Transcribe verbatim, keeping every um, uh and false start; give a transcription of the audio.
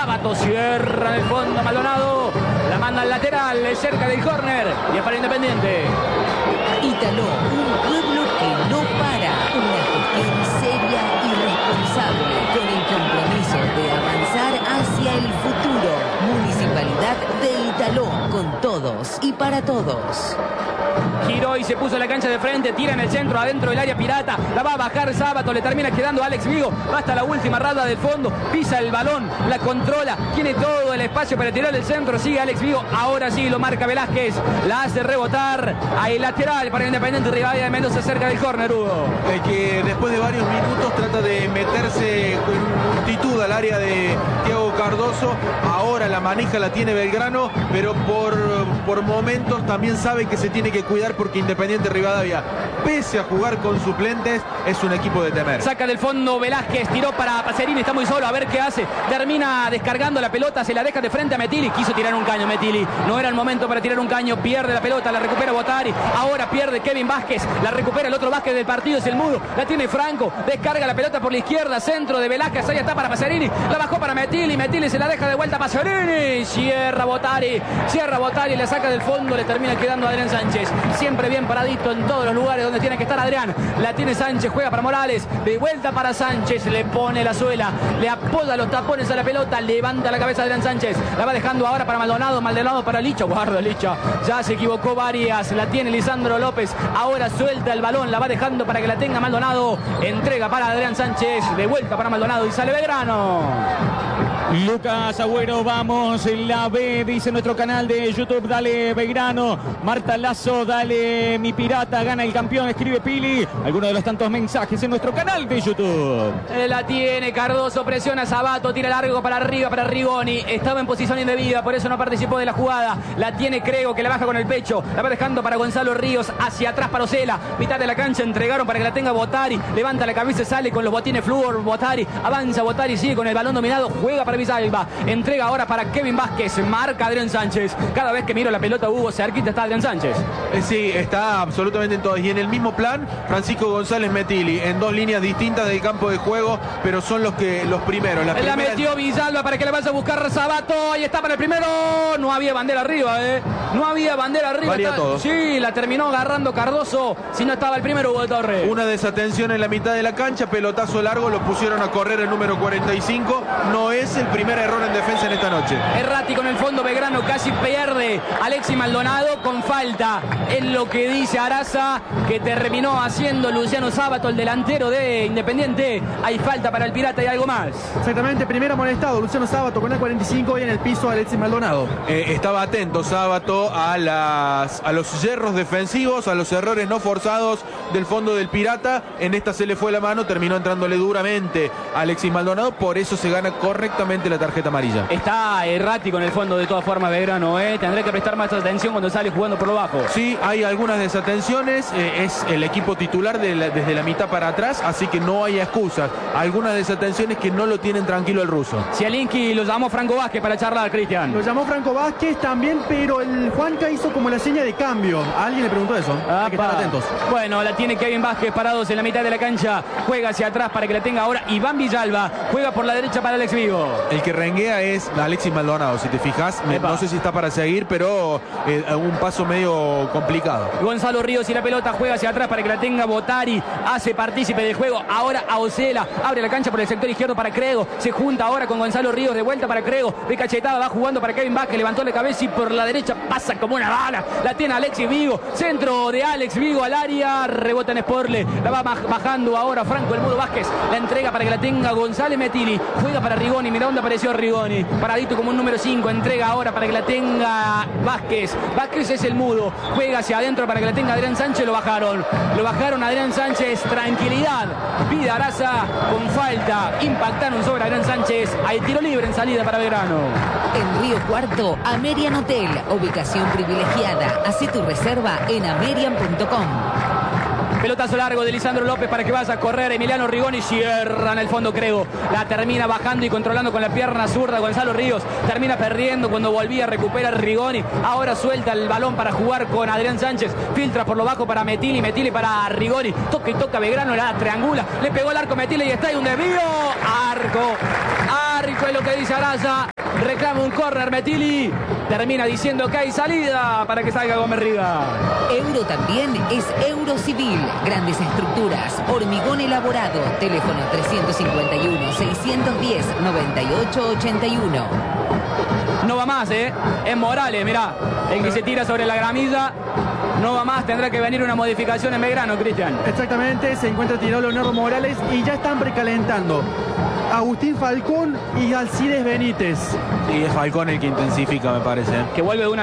Sábato cierra en el fondo Maldonado. La manda al lateral, cerca del córner. Y es para Independiente. Italó, un pueblo que no para. Una gestión seria y responsable con el compromiso de avanzar hacia el futuro. Municipalidad de Italó, con todos y para todos. Giró y se puso en la cancha de frente, tira en el centro, adentro del área pirata, la va a bajar Sábato, le termina quedando a Alex Vigo, va hasta la última rada del fondo, pisa el balón, la controla, tiene todo el espacio para tirar el centro, sigue Alex Vigo, ahora sí lo marca Velázquez, la hace rebotar, ahí lateral para Independiente Rivadavia de Mendoza cerca del córner, Hugo. El que después de varios minutos trata de meterse con multitud al área de Thiago Cardoso, ahora la manija la tiene Belgrano, pero por, por momentos también sabe que se tiene que cuidar porque Independiente Rivadavia, pese a jugar con suplentes, es un equipo de temer. Saca del fondo Velázquez, tiró para Pacerini, está muy solo, a ver qué hace. Termina descargando la pelota, se la deja de frente a Metilli. Quiso tirar un caño Metilli, no era el momento para tirar un caño, pierde la pelota, la recupera Botari. Ahora pierde Kevin Vázquez, la recupera el otro Vázquez del partido, es el mudo. La tiene Franco, descarga la pelota por la izquierda, centro de Velázquez, ahí está para Pacerini. La bajó para Metilli, Metilli se la deja de vuelta a Pacerini. Cierra Botari, cierra Botari, le saca del fondo, le termina quedando a Adrián Sánchez. Siempre bien paradito en todos los lugares donde tiene que estar Adrián. La tiene Sánchez, juega para Morales, de vuelta para Sánchez, le pone la suela, le apoya los tapones a la pelota, levanta la cabeza Adrián Sánchez, la va dejando ahora para Maldonado, Maldonado para Licha, guarda Licha, ya se equivocó varias, la tiene Lisandro López, ahora suelta el balón, la va dejando para que la tenga Maldonado, entrega para Adrián Sánchez, de vuelta para Maldonado y sale Belgrano. Lucas Agüero, vamos, la B, dice nuestro canal de YouTube, dale Belgrano. Marta Lazo, dale mi pirata, gana el campeón, escribe Pili. Algunos de los tantos mensajes en nuestro canal de YouTube. La tiene Cardoso, presiona Sabato, tira largo para arriba para Rigoni. Estaba en posición indebida, por eso no participó de la jugada. La tiene Crego, que la baja con el pecho. La va dejando para Gonzalo Ríos, hacia atrás para Ocela. Mitad de la cancha entregaron para que la tenga Botari. Levanta la cabeza y sale con los botines flúor. Botari, avanza Botari, sigue con el balón dominado, juega para Villalba. Entrega ahora para Kevin Vázquez, marca Adrián Sánchez. Cada vez que miro la pelota, Hugo, cerquita está Adrián Sánchez. Eh, sí, está absolutamente en todo. Y en el mismo plan, Francisco González Metilli, en dos líneas distintas del campo de juego, pero son los que los primeros. La, la primera... metió Villalba para que le vaya a buscar Sabato. Y está para el primero. No había bandera arriba, ¿eh? No había bandera arriba. Valía está... todo. Sí, la terminó agarrando Cardoso. Si no estaba el primero, Hugo Torres. Una desatención en la mitad de la cancha, pelotazo largo, lo pusieron a correr el número cuarenta y cinco. No es el primer error en defensa en esta noche. Errático en el fondo, Belgrano casi pierde Alexis Maldonado con falta. Es lo que dice Araza, que terminó haciendo Luciano Sábato, el delantero de Independiente. Hay falta para el Pirata y algo más. Exactamente, primero amonestado Luciano Sábato con el cuarenta y cinco y en el piso Alexis Maldonado. Eh, estaba atento Sábato a, las, a los yerros defensivos, a los errores no forzados del fondo del Pirata. En esta se le fue la mano, terminó entrándole duramente a Alexis Maldonado, por eso se gana correctamente la tarjeta amarilla. Está errático en el fondo de todas formas Belgrano, ¿eh? Tendré que prestar más atención cuando sale jugando por lo bajo. Sí, hay algunas desatenciones, eh, es el equipo titular de la, desde la mitad para atrás, así que no hay excusas. Algunas desatenciones que no lo tienen tranquilo el ruso. Zielinski lo llamó Franco Vázquez para charlar, Cristian. Lo llamó Franco Vázquez también, pero el Juanca hizo como la seña de cambio. ¿A alguien le preguntó eso? Hay que estar atentos. Bueno, la tiene Kevin Vázquez parados en la mitad de la cancha. Juega hacia atrás para que la tenga ahora Iván Villalba. Juega por la derecha para Alex Vigo. El que renguea es Alexis Maldonado, si te fijas. Me, no sé si está para seguir, pero eh, un paso medio complicado. Gonzalo Ríos y la pelota juega hacia atrás para que la tenga Botari. Hace partícipe del juego. Ahora a Ocela. Abre la cancha por el sector izquierdo para Crego. Se junta ahora con Gonzalo Ríos. De vuelta para Crego. De cachetada va jugando para Kevin Vázquez. Levantó la cabeza y por la derecha pasa como una bala. La tiene Alexis Vigo. Centro de Alex Vigo al área. Rebota en Sporle. La va bajando ahora Franco el Mudo Vázquez. La entrega para que la tenga González Metilli. Juega para Rigoni. Mirá dónde apareció Rigoni. Paradito como un número cinco. Entrega ahora para que la tenga Vázquez. Vázquez es el Mudo. Juega hacia adentro para que la tenga Adrián Sánchez. Lo bajaron. Lo bajaron Adrián Sánchez. Tranquilidad. Pide Araza con falta. Impactaron sobre Adrián Sánchez. Hay tiro libre en salida para Belgrano. En Río Cuarto, Amerian Hotel. Ubicación privilegiada. Hacé tu reserva en amerian punto com. Pelotazo largo de Lisandro López para que vaya a correr Emiliano Rigoni. Cierra en el fondo, creo. La termina bajando y controlando con la pierna zurda Gonzalo Ríos. Termina perdiendo cuando volvía, recupera Rigoni. Ahora suelta el balón para jugar con Adrián Sánchez. Filtra por lo bajo para Metilli. Metilli para Rigoni. Toca y toca Belgrano, la triangula. Le pegó el arco Metilli y está ahí un desvío. Arco. Arco Esto es lo que dice Araya. Reclama un córner Metilli. Termina diciendo que hay salida para que salga Gómez Riga. Euro también es Eurocivil. Grandes estructuras, hormigón elaborado. Teléfono tres cincuenta y uno, seiscientos diez, noventa y ocho ochenta y uno. No va más, ¿eh? Es Morales, mirá. El que se tira sobre la gramilla. No va más, tendrá que venir una modificación en Belgrano, Cristian. Exactamente, se encuentra tirado Leonardo Morales y ya están precalentando Agustín Falcón y Alcides Benítez. Sí, es Falcón el que intensifica, me parece. Que vuelve de una